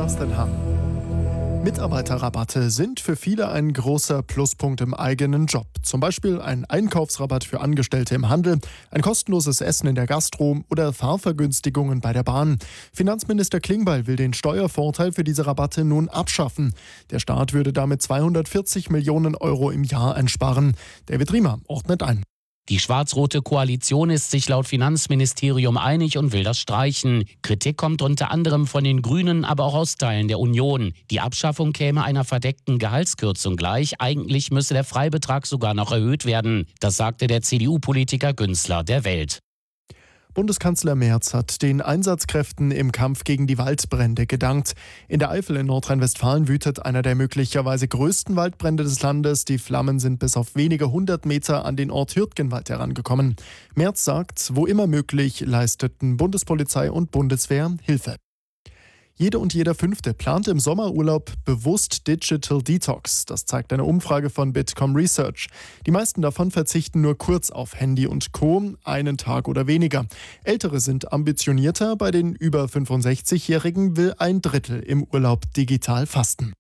Sebastian Hahn. Mitarbeiterrabatte sind für viele ein großer Pluspunkt im eigenen Job. Zum Beispiel ein Einkaufsrabatt für Angestellte im Handel, ein kostenloses Essen in der Gastro oder Fahrvergünstigungen bei der Bahn. Finanzminister Klingbeil will den Steuervorteil für diese Rabatte nun abschaffen. Der Staat würde damit 240 Millionen Euro im Jahr einsparen. David Riemer ordnet ein. Die schwarz-rote Koalition ist sich laut Finanzministerium einig und will das streichen. Kritik kommt unter anderem von den Grünen, aber auch aus Teilen der Union. Die Abschaffung käme einer verdeckten Gehaltskürzung gleich. Eigentlich müsse der Freibetrag sogar noch erhöht werden. Das sagte der CDU-Politiker Günzler der Welt. Bundeskanzler Merz hat den Einsatzkräften im Kampf gegen die Waldbrände gedankt. In der Eifel in Nordrhein-Westfalen wütet einer der möglicherweise größten Waldbrände des Landes. Die Flammen sind bis auf wenige 100 Meter an den Ort Hürtgenwald herangekommen. Merz sagt, wo immer möglich, leisteten Bundespolizei und Bundeswehr Hilfe. Jede und jeder Fünfte plant im Sommerurlaub bewusst Digital Detox. Das zeigt eine Umfrage von Bitkom Research. Die meisten davon verzichten nur kurz auf Handy und Co., einen Tag oder weniger. Ältere sind ambitionierter, bei den über 65-Jährigen will ein Drittel im Urlaub digital fasten.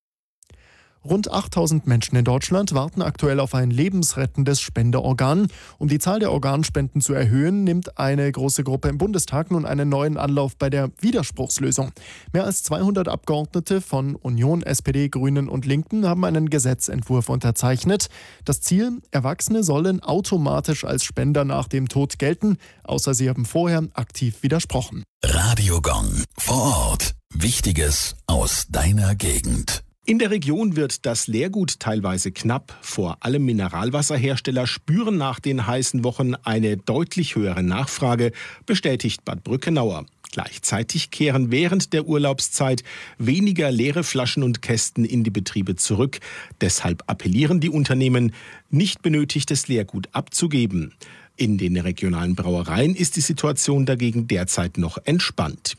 Rund 8000 Menschen in Deutschland warten aktuell auf ein lebensrettendes Spendeorgan. Um die Zahl der Organspenden zu erhöhen, nimmt eine große Gruppe im Bundestag nun einen neuen Anlauf bei der Widerspruchslösung. Mehr als 200 Abgeordnete von Union, SPD, Grünen und Linken haben einen Gesetzentwurf unterzeichnet. Das Ziel: Erwachsene sollen automatisch als Spender nach dem Tod gelten, außer sie haben vorher aktiv widersprochen. Radio Gong. Vor Ort. Wichtiges aus deiner Gegend. In der Region wird das Leergut teilweise knapp. Vor allem Mineralwasserhersteller spüren nach den heißen Wochen eine deutlich höhere Nachfrage, bestätigt Bad Brückenauer. Gleichzeitig kehren während der Urlaubszeit weniger leere Flaschen und Kästen in die Betriebe zurück. Deshalb appellieren die Unternehmen, nicht benötigtes Leergut abzugeben. In den regionalen Brauereien ist die Situation dagegen derzeit noch entspannt.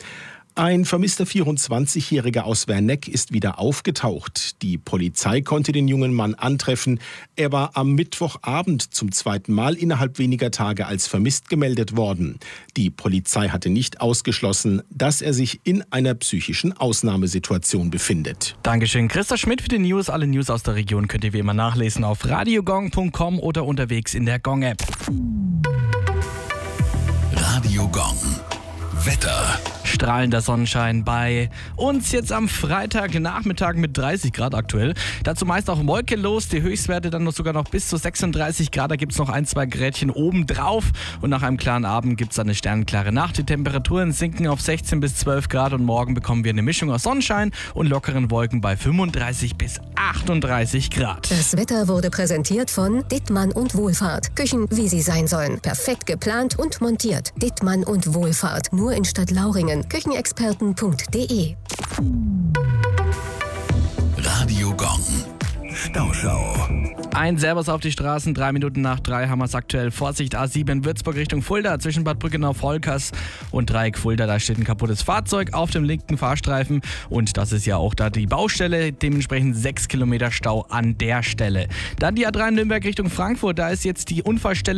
Ein vermisster 24-Jähriger aus Werneck ist wieder aufgetaucht. Die Polizei konnte den jungen Mann antreffen. Er war am Mittwochabend zum zweiten Mal innerhalb weniger Tage als vermisst gemeldet worden. Die Polizei hatte nicht ausgeschlossen, dass er sich in einer psychischen Ausnahmesituation befindet. Dankeschön, Christa Schmidt für die News. Alle News aus der Region könnt ihr wie immer nachlesen auf radiogong.com oder unterwegs in der Gong-App. Radio Gong. Wetter. Strahlender Sonnenschein bei uns jetzt am Freitagnachmittag mit 30 Grad aktuell. Dazu meist auch wolkenlos, die Höchstwerte dann sogar noch bis zu 36 Grad. Da gibt es noch 1-2 Grädchen oben drauf. Und nach einem klaren Abend gibt es dann eine sternenklare Nacht. Die Temperaturen sinken auf 16 bis 12 Grad und morgen bekommen wir eine Mischung aus Sonnenschein und lockeren Wolken bei 35 bis 38 Grad. Das Wetter wurde präsentiert von Dittmann und Wohlfahrt. Küchen, wie sie sein sollen. Perfekt geplant und montiert. Dittmann und Wohlfahrt. Nur in Stadtlauringen. Küchenexperten.de. Radio Gong. Stauschau. Ein Servus auf die Straßen, 3 Minuten nach 3 haben wir es aktuell. Vorsicht, A7 Würzburg Richtung Fulda, zwischen Bad Brückenau-Volkers und Dreieck Fulda. Da steht ein kaputtes Fahrzeug auf dem linken Fahrstreifen und das ist ja auch da die Baustelle. Dementsprechend 6 Kilometer Stau an der Stelle. Dann die A3 Nürnberg Richtung Frankfurt, da ist jetzt die Unfallstelle